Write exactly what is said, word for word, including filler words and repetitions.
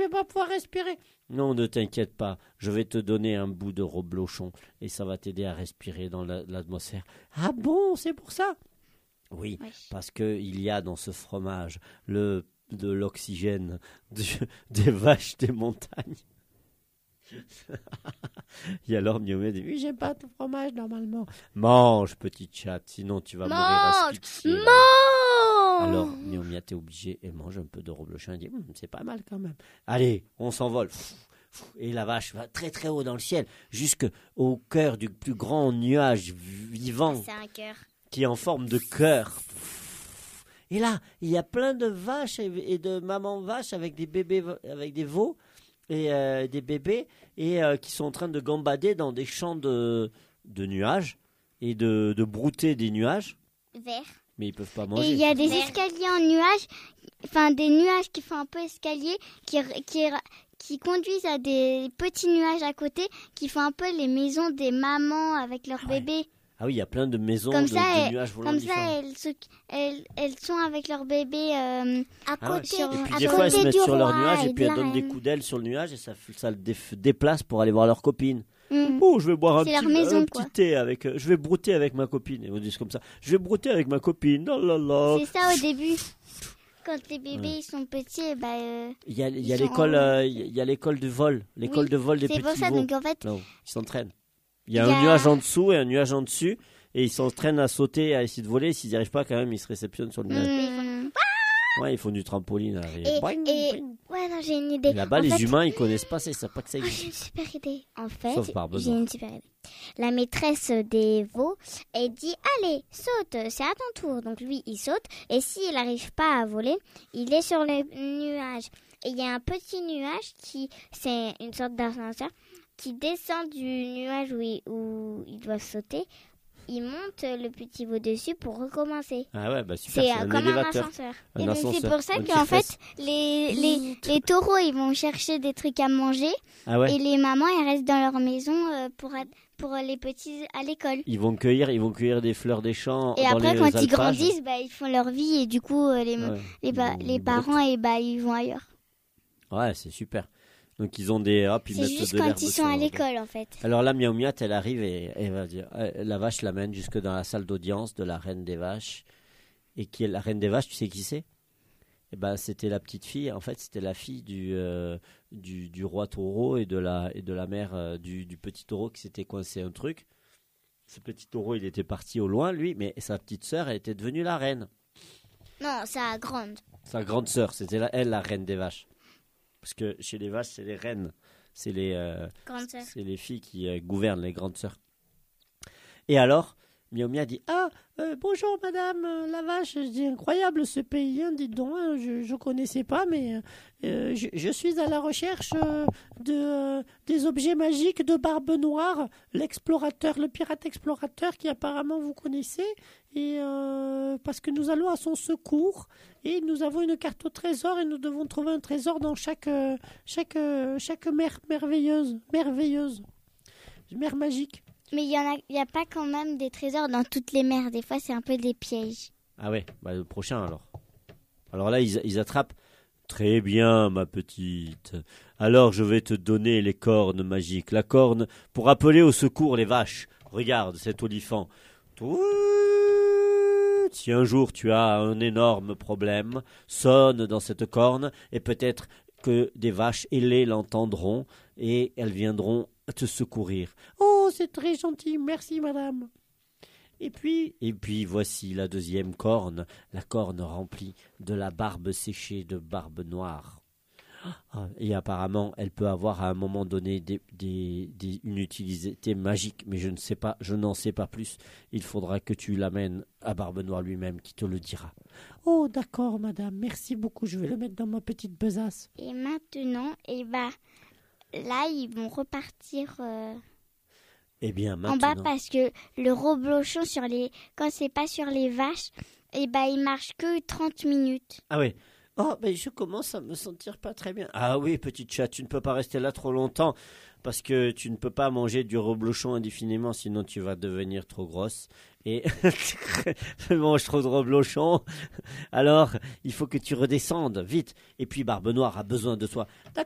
vais pas pouvoir respirer. Non, ne t'inquiète pas, je vais te donner un bout de reblochon et ça va t'aider à respirer dans la, l'atmosphère. Ah bon, c'est pour ça? Oui, Oui. parce qu'il y a dans ce fromage le, de l'oxygène du- des vaches des montagnes. Et alors Miaou dit, oui, j'aime pas ton fromage normalement. Mange, petite chatte, sinon tu vas mourir Mange, asphyxiée. là. mange. Alors Miaou Mia t'es obligé, elle mange un peu de reblochon et dit, Hum, c'est pas mal quand même. Allez, on s'envole. Et la vache va très très haut dans le ciel, jusqu'au cœur du plus grand nuage vivant C'est un cœur. qui est en forme de cœur. Et là, il y a plein de vaches et et de mamans vaches avec des bébés, avec des veaux et euh, des bébés et euh, qui sont en train de gambader dans des champs de, de nuages et de, de brouter des nuages, Vert. mais ils peuvent pas Et manger. il y a des Vert. escaliers en nuages, enfin des nuages qui font un peu escalier, qui, qui, qui conduisent à des petits nuages à côté, qui font un peu les maisons des mamans avec leurs Ah ouais. bébés. Ah oui, il y a plein de maisons Comme de, ça, de elles- nuages volants Comme ça, différents. elles, se- elles, elles sont avec leurs bébés euh, à Ah ouais. côté. Et puis à des fois, elles se côté mettent du sur leur roi nuage et et puis de elles la donnent des reine. coups d'aile sur le nuage et ça, f- ça le déf- déplace pour aller voir leurs copines. Mm. Oh, je vais boire un C'est petit, leur maison, un quoi. petit thé avec. euh, je vais brouter avec ma copine. Et on dit comme ça. Je vais brouter avec ma copine. Oh là là. C'est ça au début. Quand les bébés ils sont petits, eh ben, euh, Il y a, il y a Ils sont l'école, en- euh, il y a l'école du vol, l'école Oui, de vol des c'est petits pour ça. veaux. Donc en fait, Non, ils s'entraînent. Il y a Il y un a- nuage en dessous et un nuage en dessus. Et ils s'entraînent à sauter, à essayer de voler. S'ils n'y arrivent pas, quand même, ils se réceptionnent sur le nuage. mm, Ouais, ils font du trampoline. là, et Et- boing, et- boing. ouais, non, j'ai une idée. Et là-bas, En les fait- humains, ils connaissent pas ça. Ils savent pas que ça Ah, j'ai existe. une super idée. En fait, Sauf Barbe j'ai Noire. une super idée. La maîtresse des veaux, elle dit allez, saute, c'est à ton tour. Donc lui, il saute. Et s'il n'arrive pas à voler, il est sur le nuage. Et il y a un petit nuage qui, c'est une sorte d'ascenseur, qui descend du nuage où il, où il doit sauter. Il monte le petit veau dessus pour recommencer. Ah ouais, bah super. C'est C'est euh, un comme un élévateur. ascenseur. Un Et donc, c'est ascenseur, pour ça un qu'en fait, tire-fesse. les, les, les taureaux, ils vont chercher des trucs à manger. Ah ouais. Et les mamans, elles restent dans leur maison euh, pour, a- pour les petits à l'école. Ils vont cueillir, ils vont cueillir des fleurs des champs. Et dans après, les quand ils alpages. grandissent, bah, ils font leur vie et du coup, euh, les, Ouais. les, ba- Ils vont- les ils parents, et bah, ils vont ailleurs. Ouais, c'est super. Donc ils ont des hop, ils C'est mettent juste de l'herbe quand ils sur sont à leur dos. l'école, en fait. Alors là, Miaou Miat, elle arrive et elle va dire, euh, la vache l'amène jusque dans la salle d'audience de la reine des vaches. Et qui est la reine des vaches, tu sais qui c'est? Eh ben, c'était la petite fille. En fait, c'était la fille du, euh, du, du roi taureau et de la, et de la mère euh, du, du petit taureau qui s'était coincé un truc. Ce petit taureau, il était parti au loin, lui, mais sa petite sœur, elle était devenue la reine. Non, ça grande. Sa grande sœur, c'était la- elle la reine des vaches. Parce que chez les vaches, c'est les reines. C'est les, euh, Grande sœur. c'est les filles qui euh, gouvernent, les grandes sœurs. Et alors, Miaou Mia dit, ah, euh, bonjour madame euh, la vache, je dis, incroyable ce pays, hein, dites donc, hein, je ne connaissais pas, mais euh, je, je suis à la recherche euh, de, euh, des objets magiques de Barbe Noire, l'explorateur, le pirate explorateur qui apparemment vous connaissez, et euh, parce que nous allons à son secours, et nous avons une carte au trésor, et nous devons trouver un trésor dans chaque, euh, chaque, euh, chaque mer merveilleuse, merveilleuse, mer magique. Mais il y en a, il y a pas quand même des trésors dans toutes les mers. Des fois, c'est un peu des pièges. Ah ouais, bah le prochain alors. Alors là, ils, ils attrapent. Très bien, ma petite. Alors je vais te donner les cornes magiques. La corne pour appeler au secours les vaches. Regarde cet olifant. Tout- Si un jour tu as un énorme problème, sonne dans cette corne et peut-être que des vaches ailées l'entendront et elles viendront te secourir. Oh, c'est très gentil, merci madame. Et puis, et puis voici la deuxième corne, la corne remplie de la barbe séchée de Barbe Noire. Ah, et apparemment, elle peut avoir à un moment donné des, des, des- une utilité magique, mais je ne sais pas, je n'en sais pas plus. Il faudra que tu l'amènes à Barbe Noire lui-même, qui te le dira. Oh, d'accord, madame, merci beaucoup. Je vais le mettre dans ma petite besace. Et maintenant, et bah, là, ils vont repartir euh, Eh bien, en maintenant, bas parce que le reblochon, sur les, quand c'est pas sur les vaches, et bah, il marche que trente minutes. ah oui. Oh, ben je commence à me sentir pas très bien. Ah oui, petite chatte, tu ne peux pas rester là trop longtemps parce que tu ne peux pas manger du reblochon indéfiniment, sinon tu vas devenir trop grosse. Et tu manges trop de reblochon. Alors, il faut que tu redescendes vite. Et puis Barbe Noire a besoin de toi.